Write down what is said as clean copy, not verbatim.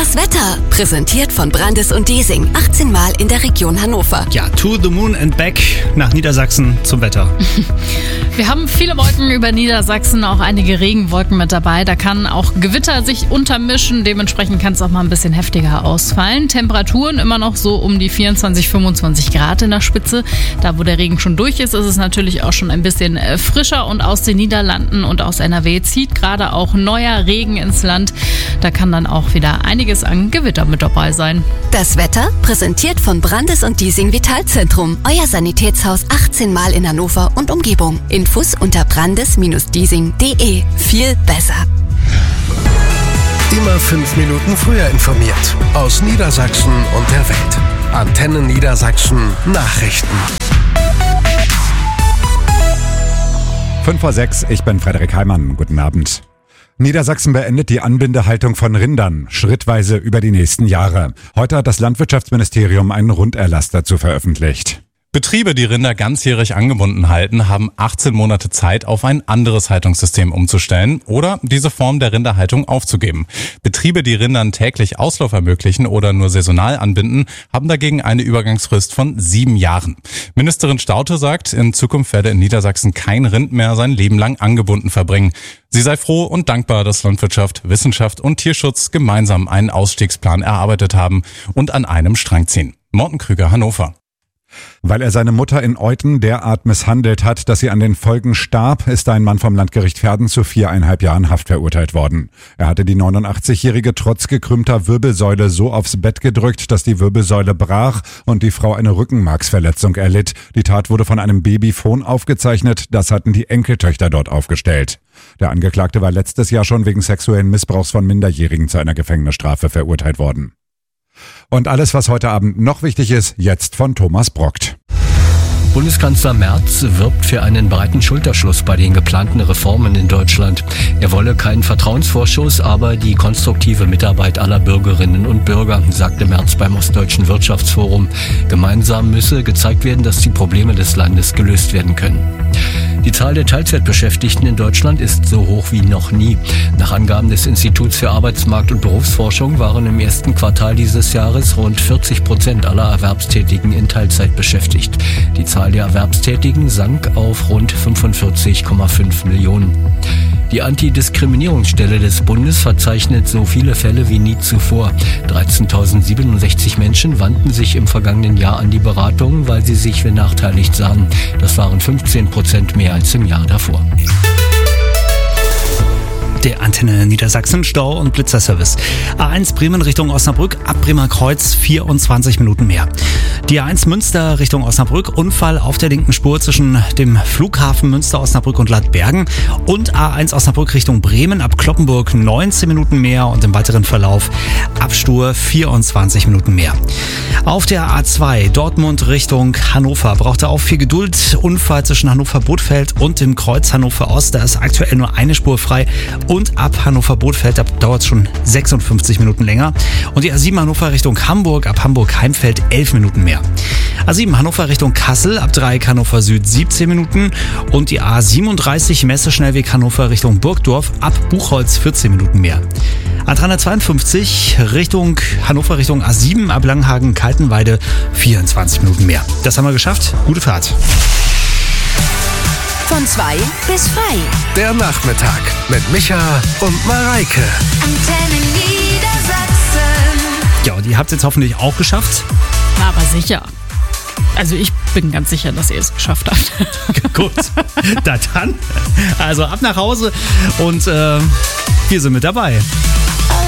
Das Wetter, präsentiert von Brandes und Diesing, 18 Mal in der Region Hannover. Ja, to the moon and back nach Niedersachsen zum Wetter. Wir haben viele Wolken über Niedersachsen, auch einige Regenwolken mit dabei. Da kann auch Gewitter sich untermischen, dementsprechend kann es auch mal ein bisschen heftiger ausfallen. Temperaturen immer noch so um die 24, 25 Grad in der Spitze. Da, wo der Regen schon durch ist, ist es natürlich auch schon ein bisschen frischer und aus den Niederlanden und aus NRW zieht gerade auch neuer Regen ins Land. Da kann dann auch wieder einiges an Gewitter mit dabei sein. Das Wetter, präsentiert von Brandes und Diesing Vitalzentrum. Euer Sanitätshaus 18 Mal in Hannover und Umgebung. Infos unter brandes-diesing.de. Viel besser. Immer 5 Minuten früher informiert. Aus Niedersachsen und der Welt. Antenne Niedersachsen Nachrichten. 5:06 Uhr, ich bin Frederik Heimann. Guten Abend. Niedersachsen beendet die Anbindehaltung von Rindern schrittweise über die nächsten Jahre. Heute hat das Landwirtschaftsministerium einen Runderlass dazu veröffentlicht. Betriebe, die Rinder ganzjährig angebunden halten, haben 18 Monate Zeit, auf ein anderes Haltungssystem umzustellen oder diese Form der Rinderhaltung aufzugeben. Betriebe, die Rindern täglich Auslauf ermöglichen oder nur saisonal anbinden, haben dagegen eine Übergangsfrist von 7 Jahren. Ministerin Staudte sagt, in Zukunft werde in Niedersachsen kein Rind mehr sein Leben lang angebunden verbringen. Sie sei froh und dankbar, dass Landwirtschaft, Wissenschaft und Tierschutz gemeinsam einen Ausstiegsplan erarbeitet haben und an einem Strang ziehen. Morten Krüger, Hannover. Weil er seine Mutter in Euthen derart misshandelt hat, dass sie an den Folgen starb, ist ein Mann vom Landgericht Verden zu 4,5 Jahren Haft verurteilt worden. Er hatte die 89-Jährige trotz gekrümmter Wirbelsäule so aufs Bett gedrückt, dass die Wirbelsäule brach und die Frau eine Rückenmarksverletzung erlitt. Die Tat wurde von einem Babyphon aufgezeichnet, das hatten die Enkeltöchter dort aufgestellt. Der Angeklagte war letztes Jahr schon wegen sexuellen Missbrauchs von Minderjährigen zu einer Gefängnisstrafe verurteilt worden. Und alles, was heute Abend noch wichtig ist, jetzt von Thomas Brockt. Bundeskanzler Merz wirbt für einen breiten Schulterschluss bei den geplanten Reformen in Deutschland. Er wolle keinen Vertrauensvorschuss, aber die konstruktive Mitarbeit aller Bürgerinnen und Bürger, sagte Merz beim Ostdeutschen Wirtschaftsforum. Gemeinsam müsse gezeigt werden, dass die Probleme des Landes gelöst werden können. Die Zahl der Teilzeitbeschäftigten in Deutschland ist so hoch wie noch nie. Nach Angaben des Instituts für Arbeitsmarkt- und Berufsforschung waren im ersten Quartal dieses Jahres rund 40% aller Erwerbstätigen in Teilzeit beschäftigt. Die Zahl der Erwerbstätigen sank auf rund 45,5 Millionen. Die Antidiskriminierungsstelle des Bundes verzeichnet so viele Fälle wie nie zuvor. 13.067 Menschen wandten sich im vergangenen Jahr an die Beratung, weil sie sich benachteiligt sahen. Das waren 15% mehr als im Jahr davor. Der Antenne Niedersachsen Stau- und Blitzerservice. A1 Bremen Richtung Osnabrück, ab Bremer Kreuz 24 Minuten mehr. Die A1 Münster Richtung Osnabrück, Unfall auf der linken Spur zwischen dem Flughafen Münster, Osnabrück und Ladbergen. Und A1 Osnabrück Richtung Bremen, ab Kloppenburg 19 Minuten mehr und im weiteren Verlauf ab Stur 24 Minuten mehr. Auf der A2 Dortmund Richtung Hannover braucht er auch viel Geduld. Unfall zwischen Hannover-Bothfeld und dem Kreuz Hannover Ost. Da ist aktuell nur eine Spur frei. Und ab Hannover-Bothfeld, da dauert es schon 56 Minuten länger. Und die A7 Hannover Richtung Hamburg, ab Hamburg-Heimfeld 11 Minuten mehr. A7 Hannover Richtung Kassel, ab Dreieck Hannover Süd 17 Minuten. Und die A37 Messe-Schnellweg Hannover Richtung Burgdorf, ab Buchholz 14 Minuten mehr. A352 Richtung Hannover Richtung A7, ab Langenhagen-Kaltenweide 24 Minuten mehr. Das haben wir geschafft. Gute Fahrt. Von 2 bis frei. Der Nachmittag mit Micha und Mareike. Antenne Niedersachsen. Ja, und ihr habt es jetzt hoffentlich auch geschafft. Na, aber sicher. Also ich bin ganz sicher, dass ihr es geschafft habt. Gut, na dann. Also ab nach Hause und wir sind mit dabei.